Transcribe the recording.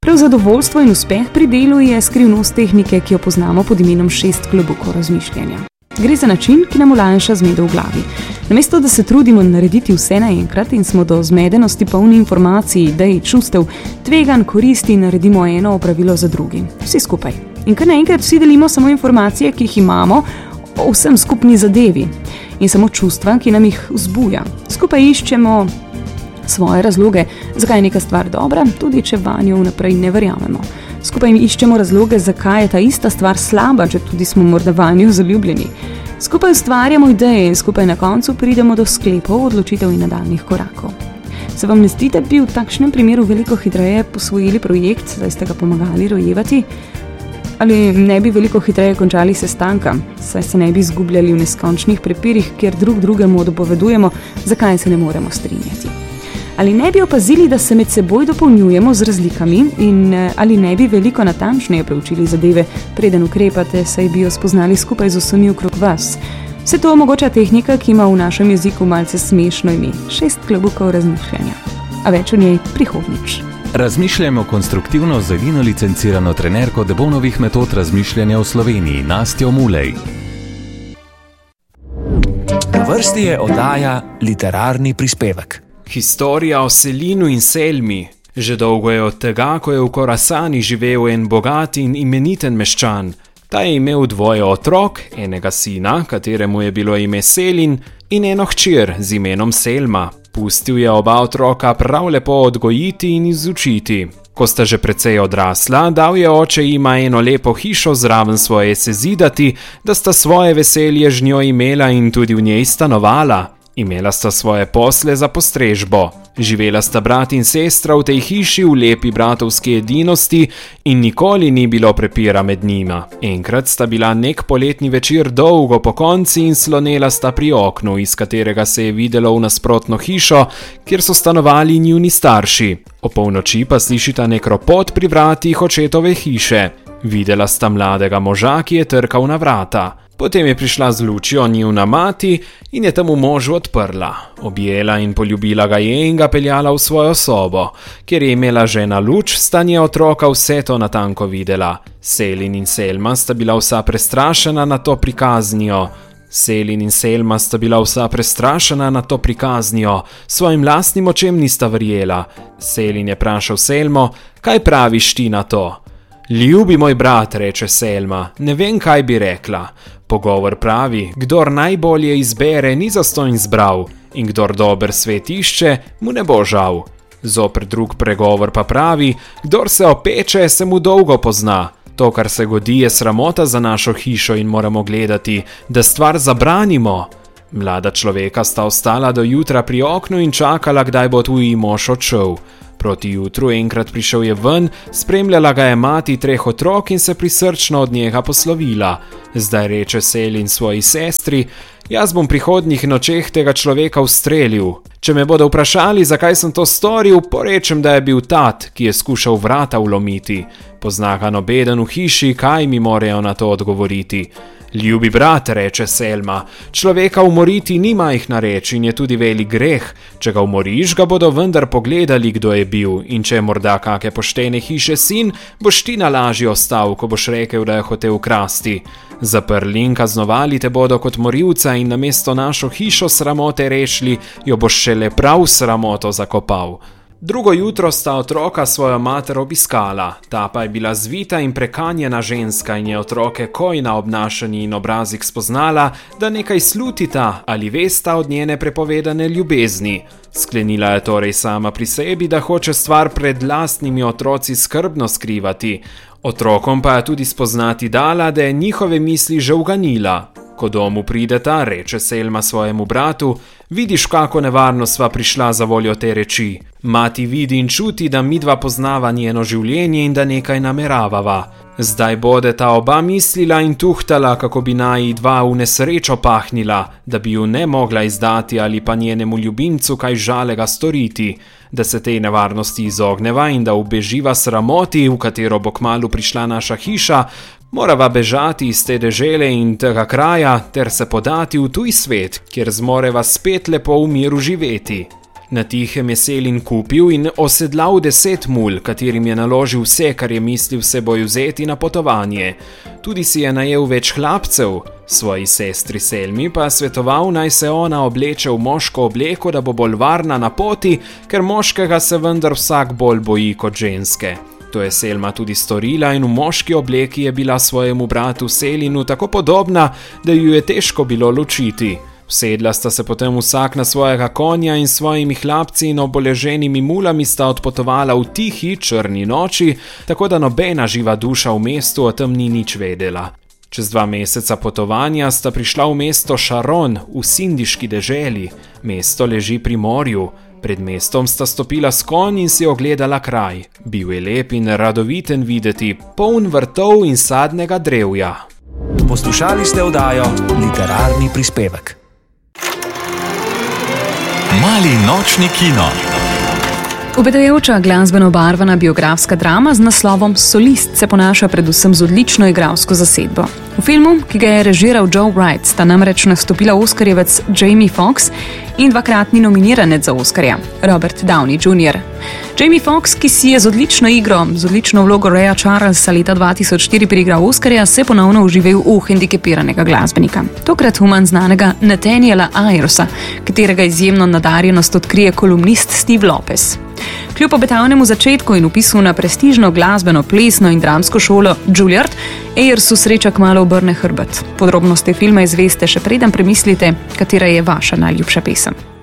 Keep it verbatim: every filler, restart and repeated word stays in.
Prav zadovoljstvo in uspeh pri delu je skrivnost tehnike, ki jo poznamo pod imenom šest klobukov razmišljanja. Gre za način, ki nam olajša zmedo v glavi. Namesto, da se trudimo narediti vse naenkrat in smo do zmedenosti polni informacij, idej, čustev, tveganj, koristi, naredimo eno opravilo za drugim. Vsi skupaj. In kar naenkrat vsi delimo samo informacije, ki jih imamo o vsem skupni zadevi. In samo čustva, ki nam jih vzbuja. Skupaj iščemo svoje razloge, zakaj je neka stvar dobra, tudi če vanjo vnaprej ne verjamemo. Skupaj iščemo razloge, zakaj je ta ista stvar slaba, če tudi smo morda vanjo zaljubljeni. Skupaj ustvarjamo ideje in skupaj na koncu pridemo do sklepov, odločitev in nadaljnjih korakov. Se vam ne zdi, da bi v takšnem primeru veliko hitreje posvojili projekt, saj ste ga pomagali rojevati? Ali ne bi veliko hitreje končali sestanka, saj se ne bi izgubljali v neskončnih prepirih, kjer drug drugemu dopovedujemo, zakaj se ne moremo strinjati? Ali ne bi opazili, da se med seboj dopolnjujemo z razlikami in ali ne bi veliko natančneje preučili zadeve, preden ukrepate, saj bi jo spoznali skupaj z vsemi okrog vas? Vse to omogoča tehnika, ki ima v našem jeziku malce smešno ime, šest klobukov razmišljanja. A več o njej prihodnjič. Razmišljamo konstruktivno z edino licencirano trenerko Debonovih metod razmišljanja v Sloveniji, Nastjo Mulej. Na vrsti je oddaja Literarni prispevek. Historija o Selinu in Selmi. Že dolgo je od tega, ko je v Korasani živel en bogat in imeniten meščan. Ta je imel dvoje otrok, enega sina, kateremu je bilo ime Selin, in eno hčer z imenom Selma. Pustil je oba otroka prav lepo odgojiti in izučiti. Ko sta že precej odrasla, dal je oče jima eno lepo hišo zraven svoje sezidati, da sta svoje veselje z njo imela in tudi v njej stanovala. Imela sta svoje posle za postrežbo. Živela sta brat in sestra v tej hiši v lepi bratovski edinosti in nikoli ni bilo prepira med njima. Enkrat sta bila nek poletni večer dolgo po konci in slonela sta pri oknu, iz katerega se je videlo v nasprotno hišo, kjer so stanovali njuni starši. O polnoči pa slišita nek ropot pri vratih očetove hiše. Videla sta mladega moža, ki je trkal na vrata. Potem je prišla z lučjo njuna mati in je temu možu odprla. Objela in poljubila ga je in ga peljala v svojo sobo. Ker je imela žena luč, sta nje otroka vse to natanko videla. Selin in Selma sta bila vsa prestrašena na to prikaznijo. Selin in Selma sta bila vsa prestrašena na to prikaznijo. Svojim lastnim očem nista verjela. Selin je vprašal Selmo, kaj praviš ti na to? Ljubi moj brat, reče Selma, ne vem, kaj bi rekla. Pogovor pravi, kdor najbolje izbere, ni zastonj zbral, in kdor dober svet išče, mu ne bo žal. Zoper drug pregovor pa pravi, kdor se opeče, se mu dolgo pozna. To, kar se godi, je sramota za našo hišo in moramo gledati, da stvar zabranimo. Mlada človeka sta ostala do jutra pri oknu in čakala, kdaj bo tuji mož odšel. Proti jutru enkrat prišel je ven, spremljala ga je mati treh otrok in se prisrčno od njega poslovila. Zdaj reče Selin svoji sestri, jaz bom prihodnjih nočeh tega človeka ustrelil. Če me bodo vprašali, zakaj sem to storil, porečem, da je bil tat, ki je skušal vrata vlomiti. Pozna nobeden v hiši, kaj mi morajo na to odgovoriti. Ljubi brat, reče Selma, človeka umoriti ni majhna reč in je tudi velik greh. Če ga umoriš, ga bodo vendar pogledali, kdo je bil, in če je morda kake poštene hiše sin, boš ti na lažji ostal, ko boš rekel, da je hotel ukrasti. Zaprli in kaznovali te bodo kot morilca in namesto našo hišo sramote rešili, jo boš šele prav sramoto zakopal. Drugo jutro sta otroka svojo mater obiskala, ta pa je bila zvita in prekanjena ženska in je otroke koj na obnašanji in obrazih spoznala, da nekaj slutita ali vesta od njene prepovedane ljubezni. Sklenila je torej sama pri sebi, da hoče stvar pred lastnimi otroci skrbno skrivati. Otrokom pa je tudi spoznati dala, da je njihove misli že uganila. Ko domu prideta, reče Selma svojemu bratu, vidiš, kako nevarno sva prišla za voljo te reči. Mati vidi in čuti, da midva poznava njeno življenje in da nekaj nameravava. Zdaj bodeta oba mislila in tuhtala, kako bi naj dva v nesrečo pahnila, da bi ju ne mogla izdati ali pa njenemu ljubimcu kaj žalega storiti, da se tej nevarnosti izogneva in da ubeživa sramoti, v katero bo kmalu prišla naša hiša, morava bežati iz te dežele in tega kraja ter se podati v tuj svet, kjer zmoreva spet lepo v miru živeti. Na tihem je Selin kupil in osedlal deset mul, katerim je naložil vse, kar je mislil s seboj vzeti na potovanje. Tudi si je najel več hlapcev, svoji sestri Selmi pa svetoval, naj se ona obleče v moško obleko, da bo bolj varna na poti, ker moškega se vendar vsak bolj boji kot ženske. To je Selma tudi storila in v moški obleki je bila svojemu bratu Selinu tako podobna, da ju je težko bilo ločiti. Vsedla sta se potem vsak na svojega konja in svojimi hlapci in oboleženimi mulami sta odpotovala v tihi, črni noči, tako da nobena živa duša v mestu o tem ni nič vedela. Čez dva meseca potovanja sta prišla v mesto Šaron v sindiški deželi. Mesto leži pri morju. Pred mestom sta stopila s konj in si ogledala kraj. Bil je lep in radoviten videti, poln vrtov in sadnega drevja. Poslušali ste oddajo Literarni prispevek. Mali nočni kino. Obetajoča glasbeno obarvana biografska drama z naslovom Solist se ponaša predvsem z odlično igralsko zasedbo. V filmu, ki ga je režiral Joe Wright, sta namreč nastopila oskarjevec Jamie Foxx in dvakratni nominiranec za Oskarja, Robert Downey junior Jamie Foxx, ki si je z odlično igro, z odlično vlogo Raya Charlesa leta dva tisoč štiri priigral Oskarja, se je ponovno vživel v hendikepiranega glasbenika. Tokrat v manj znanega Nathaniela Ayersa, katerega izjemno nadarjenost odkrije kolumnist Steve Lopez. Kljub obetavnemu začetku in vpisu na prestižno glasbeno, plesno in dramsko šolo Juilliard, Ayersu sreča kmalu obrne hrbet. Podrobnosti filma izveste še preden premislite, katera je vaša najljubša pesem.